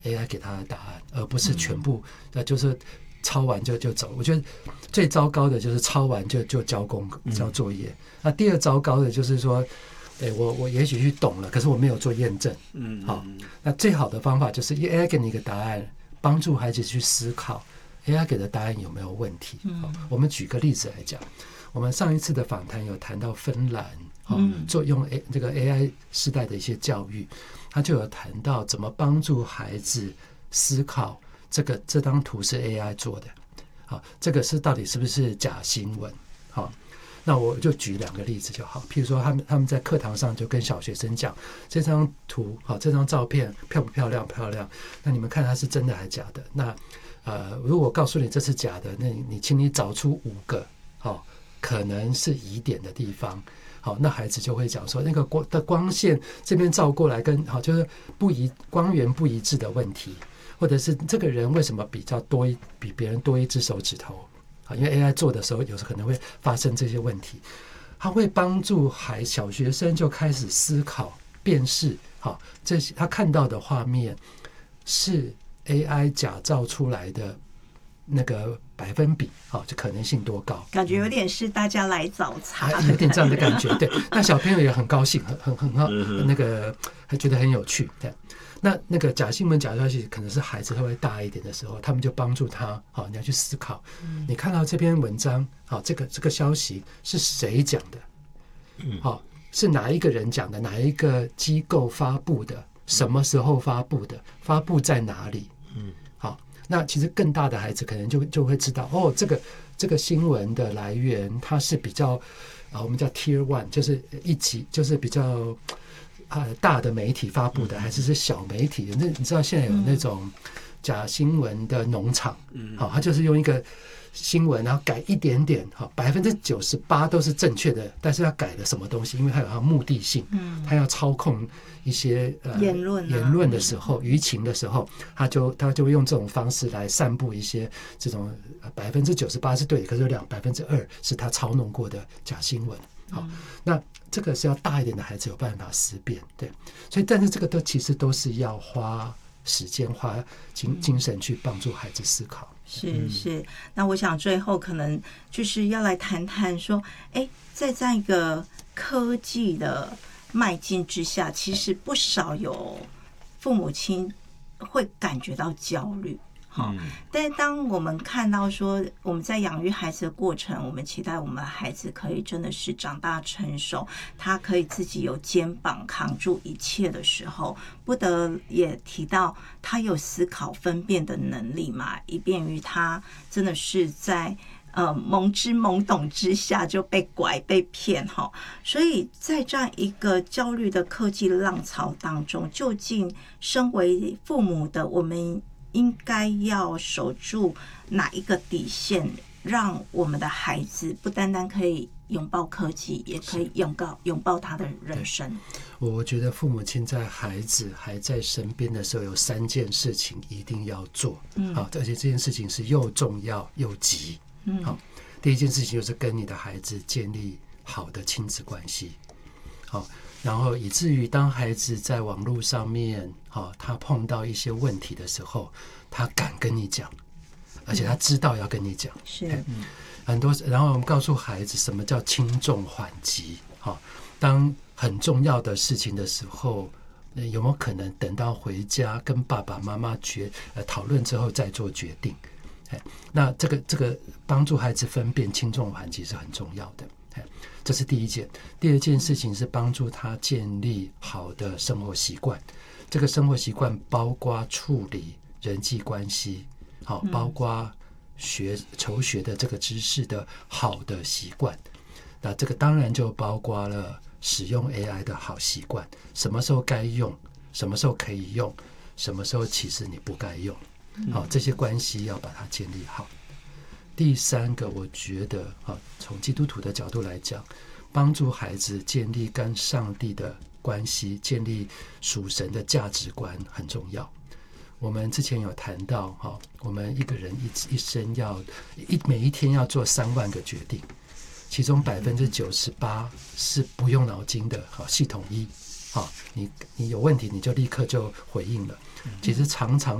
AI 给他的答案，而不是全部就是抄完就走。我觉得最糟糕的就是抄完就交作业。那第二糟糕的就是说，我也许去懂了，可是我没有做验证。好，那最好的方法就是 AI 给你一个答案，帮助孩子去思考 AI 给的答案有没有问题。我们举个例子来讲，我们上一次的访谈有谈到芬兰，做用这个 AI 时代的一些教育，他就有谈到怎么帮助孩子思考这张图是 AI 做的，好，这个到底是不是假新闻？好，那我就举2个例子就好。譬如说他们在课堂上就跟小学生讲，这张图好，这张照片漂不漂亮？漂亮。那你们看它是真的还是假的？那如果告诉你这是假的，那请你找出5个可能是疑点的地方。好，那孩子就会讲说，那个光线这边照过来就是光源不一致的问题，或者是这个人为什么比别人多1只手指头？因为 AI 做的时候，有时候可能会发生这些问题。他会帮助小学生就开始思考、辨识，这些他看到的画面是 AI 假造出来的那个百分比，就可能性多高？感觉有点是大家来找茬， 有点这样的感觉。对，那小朋友也很高兴，很好，那个还觉得很有趣。对，那个假新闻、假消息，可能是孩子稍微大一点的时候，他们就帮助他，你要去思考，你看到这篇文章，这个消息是谁讲的？是哪一个人讲的？哪一个机构发布的？什么时候发布的？发布在哪里？好，那其实更大的孩子可能就会知道，这个新闻的来源，它是比较我们叫 Tier 1，就是1级，就是比较大的媒体发布的，还是小媒体？你知道现在有那种假新闻的农场，它就是用一个新闻，然后改一点点，98%都是正确的，但是他改了什么东西？因为他有他目的性，他要操控一些言论的时候，舆情的时候，他就会用这种方式来散布一些这种98%是对的，可是有2%是他操弄过的假新闻。好，那这个是要大一点的孩子有办法思辨，对，所以但是这个其实都是要花时间、花精神去帮助孩子思考。 是，那我想最后可能就是要来谈谈说，在这样一个科技的迈进之下，其实不少有父母亲会感觉到焦虑。但是当我们看到说我们在养育孩子的过程，我们期待我们的孩子可以真的是长大成熟，他可以自己有肩膀扛住一切的时候，不得也提到他有思考分辨的能力嘛，以便于他真的是在懵懂之下就被拐被骗。所以在这样一个焦虑的科技浪潮当中，究竟身为父母的我们应该要守住哪一个底线，让我们的孩子不单单可以拥抱科技，也可以拥抱他的人生？ 我觉得父母亲在孩子还在身边的时候，有3件事情一定要做，而且这件事情是又重要又急。第一件事情就是跟你的孩子建立好的亲子关系，然后以至于当孩子在网络上面，他碰到一些问题的时候，他敢跟你讲，而且他知道要跟你讲。 是， 很多，然后我们告诉孩子什么叫轻重缓急。当很重要的事情的时候，有没有可能等到回家跟爸爸妈妈讨论之后再做决定？那这个帮助孩子分辨轻重缓急是很重要的。这是第一件。第二件事情是帮助他建立好的生活习惯。这个生活习惯包括处理人际关系，包括求学的这个知识的好的习惯。那这个当然就包括了使用 AI 的好习惯，什么时候该用，什么时候可以用，什么时候其实你不该用。这些关系要把它建立好。第3个，我觉得从基督徒的角度来讲，帮助孩子建立跟上帝的关系，建立属神的价值观很重要。我们之前有谈到，我们一个人一生每一天要做3万个决定，其中98%是不用脑筋的，系统一你有问题你就立刻就回应了。其实常常